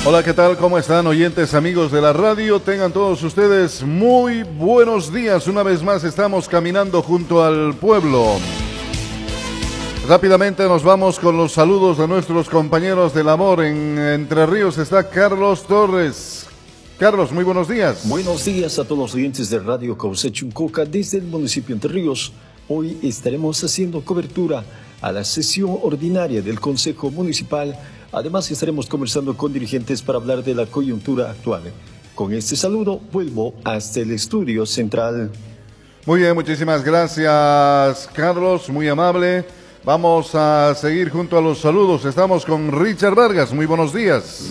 Hola, ¿qué tal? ¿Cómo están, oyentes, amigos de la radio? Tengan todos ustedes muy buenos días. Una vez más estamos caminando junto al pueblo. Rápidamente nos vamos con los saludos de nuestros compañeros del amor. En Entre Ríos está Carlos Torres. Carlos, muy buenos días. Buenos días a todos los oyentes de Radio Cauce-Chuncoca desde el municipio Entre Ríos. Hoy estaremos haciendo cobertura a la sesión ordinaria del Consejo Municipal. Además, estaremos conversando con dirigentes para hablar de la coyuntura actual. Con este saludo, vuelvo hasta el estudio central. Muy bien, muchísimas gracias, Carlos, muy amable. Vamos a seguir junto a los saludos. Estamos con Richard Vargas. Muy buenos días.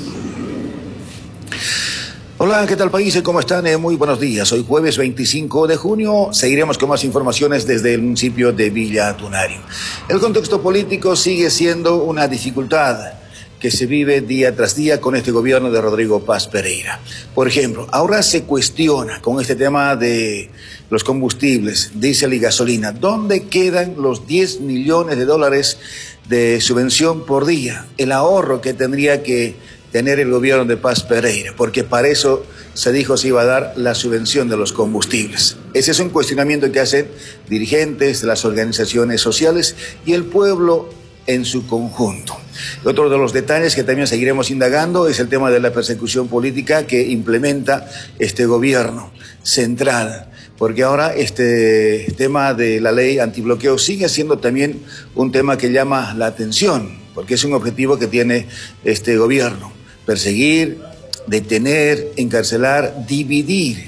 Hola, ¿qué tal, país? ¿Cómo están? Muy buenos días. Hoy jueves 25 de junio seguiremos con más informaciones desde el municipio de Villa Tunario. El contexto político sigue siendo una dificultad que se vive día tras día con este gobierno de Rodrigo Paz Pereira. Por ejemplo, ahora se cuestiona con este tema de los combustibles, diésel y gasolina, ¿dónde quedan los 10 millones de dólares de subvención por día? El ahorro que tendría que tener el gobierno de Paz Pereira, porque para eso se dijo se iba a dar la subvención de los combustibles. Ese es un cuestionamiento que hacen dirigentes de las organizaciones sociales y el pueblo en su conjunto. Otro de los detalles que también seguiremos indagando es el tema de la persecución política que implementa este gobierno central, porque ahora este tema de la ley antibloqueo sigue siendo también un tema que llama la atención, porque es un objetivo que tiene este gobierno: perseguir, detener, encarcelar, dividir,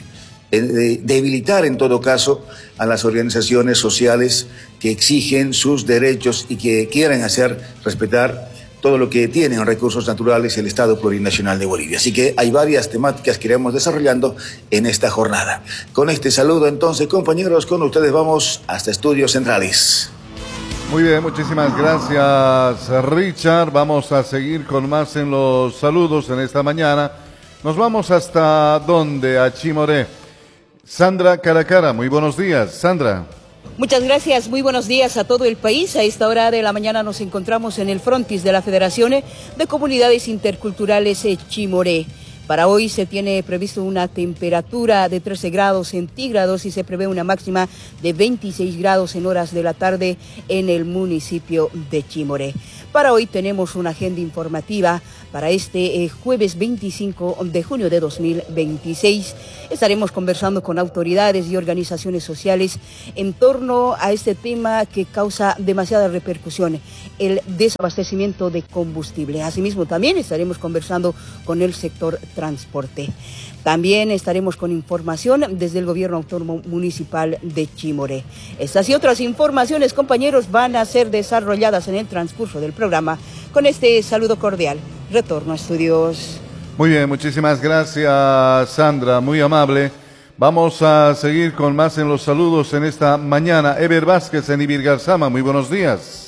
debilitar en todo caso a las organizaciones sociales que exigen sus derechos y que quieren hacer respetar todo lo que tienen recursos naturales el Estado Plurinacional de Bolivia. Así que hay varias temáticas que iremos desarrollando en esta jornada. Con este saludo entonces, compañeros, con ustedes vamos hasta Estudios Centrales. Muy bien, muchísimas gracias, Richard. Vamos a seguir con más en los saludos en esta mañana. Nos vamos hasta ¿dónde? A Chimoré. Sandra Caracara, muy buenos días, Sandra. Muchas gracias, muy buenos días a todo el país. A esta hora de la mañana nos encontramos en el frontis de la Federación de Comunidades Interculturales Chimoré. Para hoy se tiene previsto una temperatura de 13 grados centígrados y se prevé una máxima de 26 grados en horas de la tarde en el municipio de Chimoré. Para hoy tenemos una agenda informativa para este jueves 25 de junio de 2026. Estaremos conversando con autoridades y organizaciones sociales en torno a este tema que causa demasiada repercusión, el desabastecimiento de combustible. Asimismo, también estaremos conversando con el sector transporte. También estaremos con información desde el Gobierno Autónomo Municipal de Chimoré. Estas y otras informaciones, compañeros, van a ser desarrolladas en el transcurso del programa. Con este saludo cordial, retorno a estudios. Muy bien, muchísimas gracias, Sandra, muy amable. Vamos a seguir con más en los saludos en esta mañana. Eber Vázquez en Ibirgarzama, muy buenos días.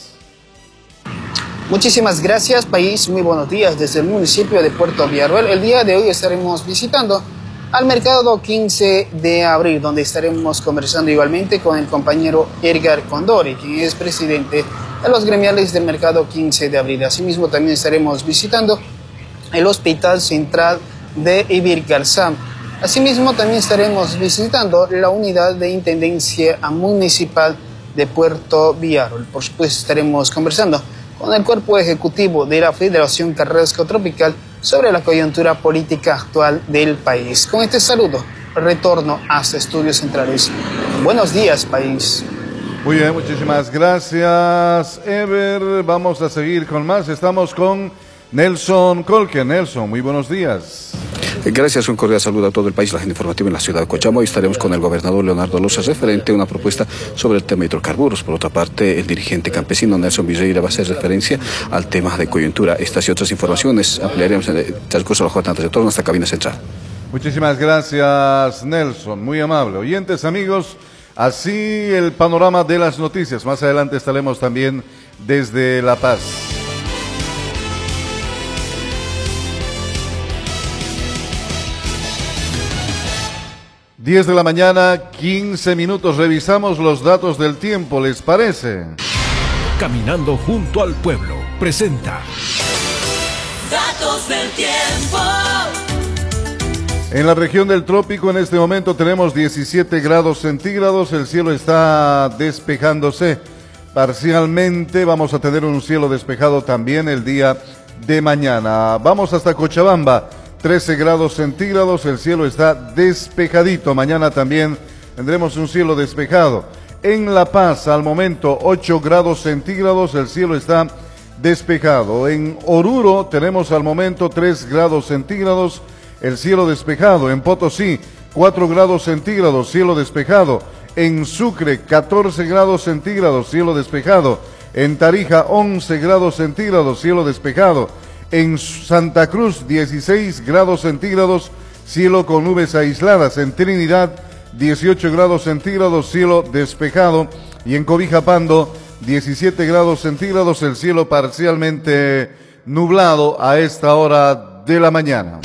Muchísimas gracias, país. Muy buenos días desde el municipio de Puerto Villarroel. El día de hoy estaremos visitando al mercado 15 de abril, donde estaremos conversando igualmente con el compañero Edgar Condori, quien es presidente de los gremiales del mercado 15 de abril. Asimismo, también estaremos visitando el Hospital Central de Ibirgarzam. Asimismo, también estaremos visitando la unidad de Intendencia Municipal de Puerto Villarroel. Por supuesto, estaremos conversando con el cuerpo ejecutivo de la Federación Carrasco Tropical sobre la coyuntura política actual del país. Con este saludo, retorno hasta Estudios Centrales. Buenos días, país. Muy bien, muchísimas gracias, Ever. Vamos a seguir con más. Estamos con Nelson Colque. Nelson, muy buenos días. Gracias, un cordial saludo a todo el país, la agenda informativa en la ciudad de Cochabamba. Hoy estaremos con el gobernador Leonardo Loza referente a una propuesta sobre el tema de hidrocarburos. Por otra parte, el dirigente campesino Nelson Villeira va a hacer referencia al tema de coyuntura. Estas y otras informaciones ampliaremos en el transcurso de la jornada de retorno a esta cabina central. Muchísimas gracias, Nelson, muy amable. Oyentes, amigos, así el panorama de las noticias. Más adelante estaremos también desde La Paz. 10 de la mañana, 15 minutos. Revisamos los datos del tiempo, ¿les parece? Caminando junto al pueblo presenta datos del tiempo. En la región del trópico en este momento tenemos 17 grados centígrados, el cielo está despejándose parcialmente, vamos a tener un cielo despejado también el día de mañana. Vamos hasta Cochabamba, 13 grados centígrados, el cielo está despejadito, mañana también tendremos un cielo despejado. En La Paz al momento 8 grados centígrados, el cielo está despejado. En Oruro tenemos al momento 3 grados centígrados, el cielo despejado. En Potosí, 4 grados centígrados, cielo despejado. En Sucre, 14 grados centígrados, cielo despejado. En Tarija, 11 grados centígrados, cielo despejado. En Santa Cruz, 16 grados centígrados, cielo con nubes aisladas. En Trinidad, 18 grados centígrados, cielo despejado. Y en Cobija-Pando, 17 grados centígrados, el cielo parcialmente nublado a esta hora de la mañana.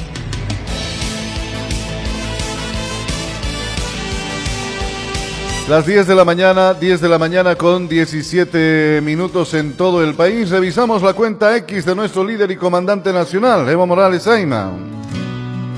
Las 10 de la mañana con 17 minutos en todo el país. Revisamos la cuenta X de nuestro líder y comandante nacional, Evo Morales Ayma.